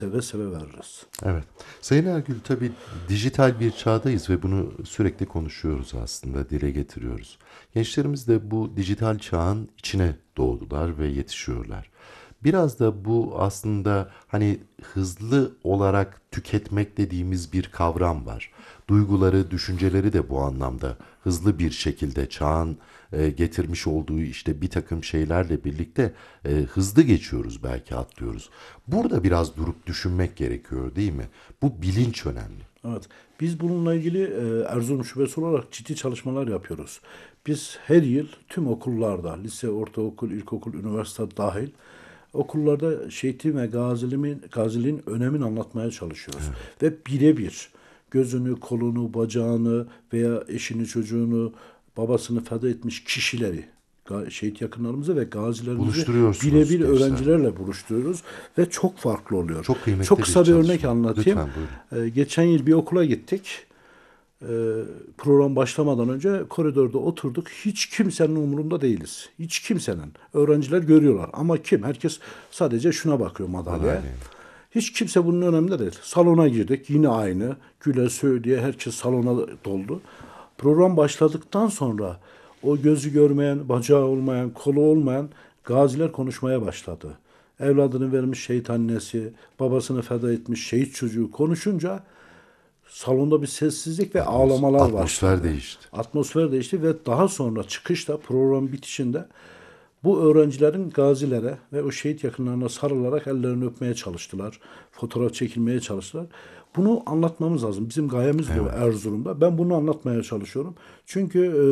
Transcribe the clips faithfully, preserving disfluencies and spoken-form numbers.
seve seve veririz. Evet. Sayın Ergül, tabii dijital bir çağdayız ve bunu sürekli konuşuyoruz aslında, dile getiriyoruz. Gençlerimiz de bu dijital çağın içine doğdular ve yetişiyorlar. Biraz da bu aslında hani hızlı olarak tüketmek dediğimiz bir kavram var. Duyguları, düşünceleri de bu anlamda hızlı bir şekilde çağın e, getirmiş olduğu işte bir takım şeylerle birlikte e, hızlı geçiyoruz, belki atlıyoruz. Burada biraz durup düşünmek gerekiyor, değil mi? Bu bilinç önemli. Evet. Biz bununla ilgili e, Erzurum Şubesi olarak ciddi çalışmalar yapıyoruz. Biz her yıl tüm okullarda, lise, ortaokul, ilkokul, üniversite dahil okullarda şehitliğin ve gaziliğin, gaziliğin önemini anlatmaya çalışıyoruz. Ve birebir gözünü, kolunu, bacağını veya eşini, çocuğunu, babasını feda etmiş kişileri, ga- şehit yakınlarımızı ve gazilerimizi Buluşturuyorsunuz birebir gençlerle. öğrencilerle buluşturuyoruz ve çok farklı oluyor. Çok Çok kıymetli bir kısa bir örnek çalışma. anlatayım. Lütfen buyurun. Ee, geçen yıl bir okula gittik. Ee, program başlamadan önce koridorda oturduk. Hiç kimsenin umurunda değiliz. Hiç kimsenin. Öğrenciler görüyorlar. Ama kim? Herkes sadece şuna bakıyor, madalyaya. Madalya. Hiç kimse bunun önemli değil. Salona girdik. Yine aynı. Güle söyleye herkes salona doldu. Program başladıktan sonra o gözü görmeyen, bacağı olmayan, kolu olmayan gaziler konuşmaya başladı. Evladını vermiş şehit annesi, babasını feda etmiş şehit çocuğu konuşunca salonda bir sessizlik ve Atmos- ağlamalar atmosfer başladı. değişti. Atmosfer değişti ve daha sonra çıkışta, program bitişinde bu öğrencilerin gazilere ve o şehit yakınlarına sarılarak ellerini öpmeye çalıştılar. Fotoğraf çekilmeye çalıştılar. Bunu anlatmamız lazım. Bizim gayemiz bu Evet. Erzurum'da. Ben bunu anlatmaya çalışıyorum. Çünkü e,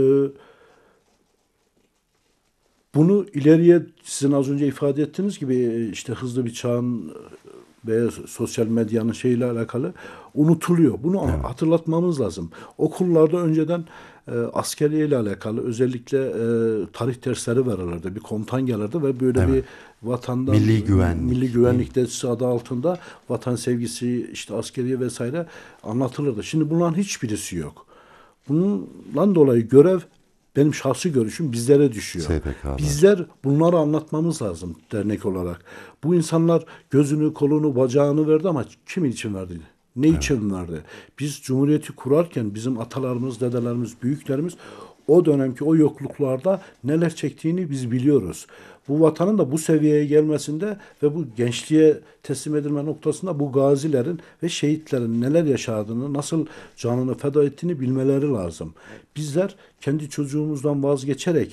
bunu ileriye sizin az önce ifade ettiğiniz gibi e, işte hızlı bir çağın veya sosyal medyanın şeyle alakalı unutuluyor. Bunu Evet. hatırlatmamız lazım. Okullarda önceden e, askeriye ile alakalı özellikle e, tarih dersleri verirlerdi. Bir komutan gelirdi ve böyle Evet. bir vatandan Milli milli güvenlik, değil mi? güvenlik tesisi adı altında vatan sevgisi işte askeriye vesaire anlatılırdı. Şimdi bunların hiçbirisi yok. Bundan dolayı görev benim şahsi görüşüm bizlere düşüyor. S T K'lar. Bizler bunları anlatmamız lazım dernek olarak. Bu insanlar gözünü, kolunu, bacağını verdi ama kimin için verdi? Ne için verdi? Biz Cumhuriyeti kurarken bizim atalarımız, dedelerimiz, büyüklerimiz o dönemki o yokluklarda neler çektiğini biz biliyoruz. Bu vatanın da bu seviyeye gelmesinde ve bu gençliğe teslim edilme noktasında bu gazilerin ve şehitlerin neler yaşadığını, nasıl canını feda ettiğini bilmeleri lazım. Bizler kendi çocuğumuzdan vazgeçerek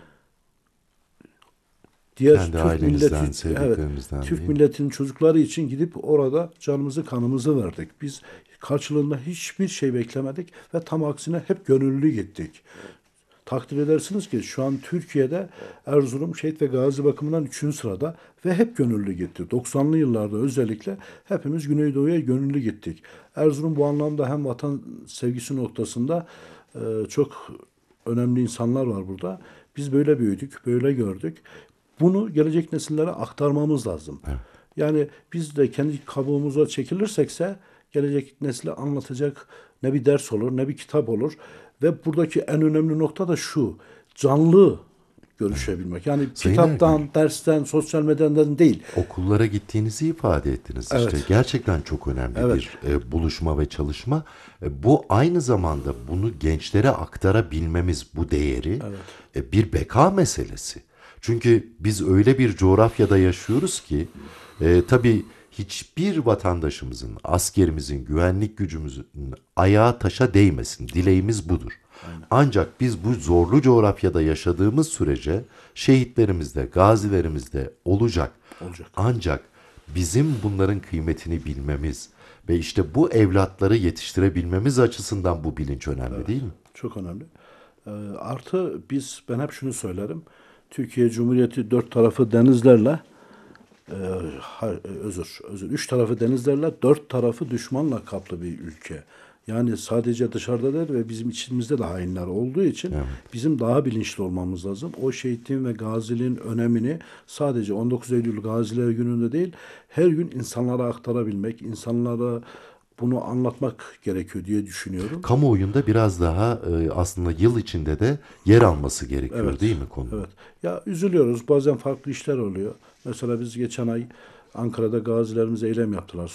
diğer Kendi Türk milleti, ailemizden, evet, sevdiklerimizden, değil Türk mi? milletinin çocukları için gidip orada canımızı kanımızı verdik. Biz karşılığında hiçbir şey beklemedik ve tam aksine hep gönüllü gittik. Takdir edersiniz ki şu an Türkiye'de Erzurum şehit ve gazi bakımından üçüncü sırada ve hep gönüllü gitti. doksanlı yıllarda özellikle hepimiz Güneydoğu'ya gönüllü gittik. Erzurum bu anlamda hem vatan sevgisi noktasında e, çok önemli insanlar var burada. Biz böyle büyüdük, böyle gördük. Bunu gelecek nesillere aktarmamız lazım. Evet. Yani biz de kendi kabuğumuza çekilirsekse gelecek nesile anlatacak ne bir ders olur ne bir kitap olur. Ve buradaki en önemli nokta da şu. Canlı görüşebilmek. Yani Sayın Ergül, kitaptan, dersten, sosyal medyadan değil. okullara gittiğinizi ifade ettiniz işte. Evet, Gerçekten çok önemli evet, bir e, buluşma ve çalışma. E, bu aynı zamanda bunu gençlere aktarabilmemiz, bu değeri evet, e, bir beka meselesi. Çünkü biz öyle bir coğrafyada yaşıyoruz ki e, tabii hiçbir vatandaşımızın, askerimizin, güvenlik gücümüzün ayağı taşa değmesin. Dileğimiz budur. Ancak biz bu zorlu coğrafyada yaşadığımız sürece şehitlerimiz de, gazilerimiz de olacak. olacak. Ancak bizim bunların kıymetini bilmemiz ve işte bu evlatları yetiştirebilmemiz açısından bu bilinç önemli, değil mi? Çok önemli. Ee, artı biz, ben hep şunu söylerim. Türkiye Cumhuriyeti dört tarafı denizlerle, e, ha- e, özür, özür, üç tarafı denizlerle, dört tarafı düşmanla kaplı bir ülke. Yani sadece dışarıda değil ve bizim içimizde de hainler olduğu için Evet. bizim daha bilinçli olmamız lazım. O şehitliğin ve gaziliğin önemini sadece on dokuz Eylül Gaziler Günü'nde değil, her gün insanlara aktarabilmek, insanlara bunu anlatmak gerekiyor diye düşünüyorum. Kamuoyunda biraz daha e, aslında yıl içinde de yer alması gerekiyor, Evet, değil mi konunun? evet. Ya üzülüyoruz. Bazen farklı işler oluyor. Mesela biz geçen ay Ankara'da gazilerimiz eylem yaptılar.